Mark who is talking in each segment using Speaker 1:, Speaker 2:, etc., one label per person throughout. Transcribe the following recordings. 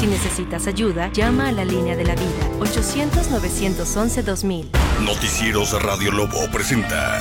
Speaker 1: Si necesitas ayuda, llama a la línea de la vida, 800-911-2000.
Speaker 2: Noticieros Radio Lobo presenta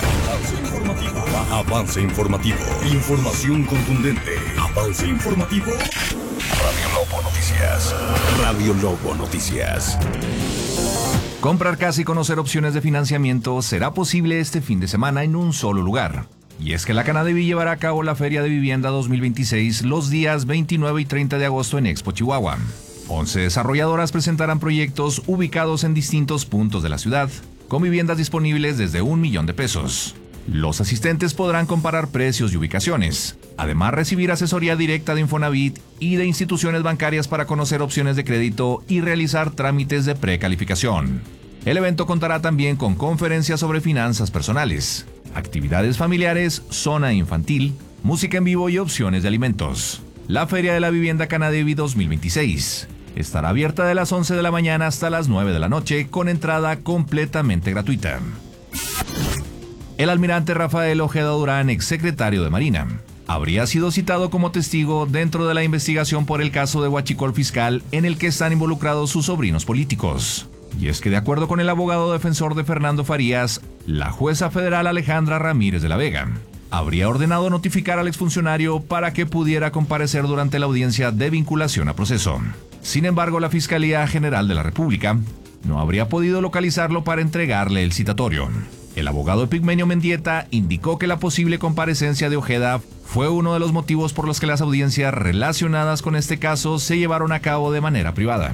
Speaker 2: Avance Informativo. Información contundente. Avance Informativo. Radio Lobo Noticias. Radio Lobo Noticias.
Speaker 3: Comprar casa y conocer opciones de financiamiento será posible este fin de semana en un solo lugar. Y es que la Canadevi llevará a cabo la Feria de Vivienda 2026 los días 29 y 30 de agosto en Expo Chihuahua. 11 desarrolladoras presentarán proyectos ubicados en distintos puntos de la ciudad, con viviendas disponibles desde $1 millón. Los asistentes podrán comparar precios y ubicaciones, además recibir asesoría directa de Infonavit y de instituciones bancarias para conocer opciones de crédito y realizar trámites de precalificación. El evento contará también con conferencias sobre finanzas personales, actividades familiares, zona infantil, música en vivo y opciones de alimentos. La Feria de la Vivienda Canadevi 2026 estará abierta de las 11 de la mañana hasta las 9 de la noche con entrada completamente gratuita. El almirante Rafael Ojeda Durán, exsecretario de Marina, habría sido citado como testigo dentro de la investigación por el caso de huachicol fiscal en el que están involucrados sus sobrinos políticos. Y es que de acuerdo con el abogado defensor de Fernando Farías, la jueza federal Alejandra Ramírez de la Vega habría ordenado notificar al exfuncionario para que pudiera comparecer durante la audiencia de vinculación a proceso. Sin embargo, la Fiscalía General de la República no habría podido localizarlo para entregarle el citatorio. El abogado Epigmenio Mendieta indicó que la posible comparecencia de Ojeda fue uno de los motivos por los que las audiencias relacionadas con este caso se llevaron a cabo de manera privada.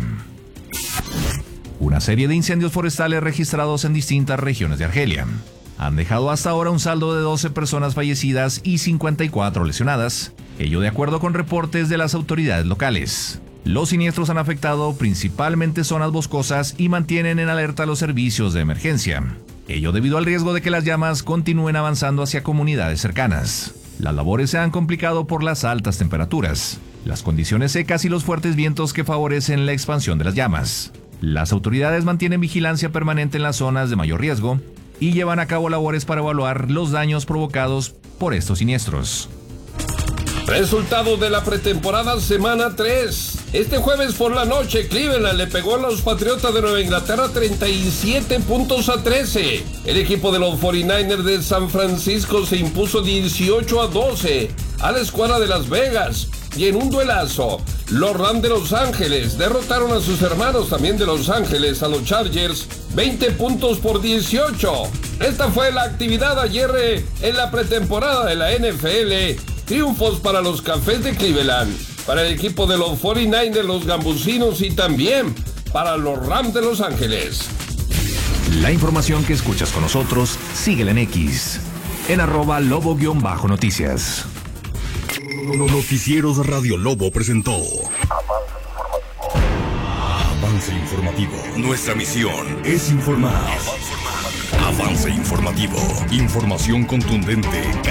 Speaker 3: Una serie de incendios forestales registrados en distintas regiones de Argelia han dejado hasta ahora un saldo de 12 personas fallecidas y 54 lesionadas, ello de acuerdo con reportes de las autoridades locales. Los siniestros han afectado principalmente zonas boscosas y mantienen en alerta los servicios de emergencia, ello debido al riesgo de que las llamas continúen avanzando hacia comunidades cercanas. Las labores se han complicado por las altas temperaturas, las condiciones secas y los fuertes vientos que favorecen la expansión de las llamas. Las autoridades mantienen vigilancia permanente en las zonas de mayor riesgo y llevan a cabo labores para evaluar los daños provocados por estos siniestros.
Speaker 4: Resultados de la pretemporada semana 3. Este jueves por la noche, Cleveland le pegó a los Patriotas de Nueva Inglaterra 37-13. El equipo de los 49ers de San Francisco se impuso 18-12 a la escuadra de Las Vegas. Y en un duelazo, los Rams de Los Ángeles derrotaron a sus hermanos también de Los Ángeles, a los Chargers, 20-18. Esta fue la actividad ayer en la pretemporada de la NFL. Triunfos para los Cafés de Cleveland, para el equipo de los 49ers, los Gambusinos y también para los Rams de Los Ángeles.
Speaker 3: La información que escuchas con nosotros, síguela en X, en @lobo_noticias.
Speaker 2: Noticieros Radio Lobo presentó Avance Informativo. Nuestra misión es informar. Avance Informativo. Información contundente.